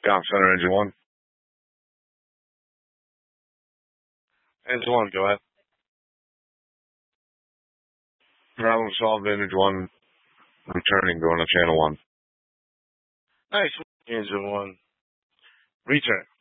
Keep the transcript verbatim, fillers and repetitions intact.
Golf Center, engine one. Engine one, go ahead. Problem solved, engine one. Returning, going to channel one. Nice. Engine one. Return.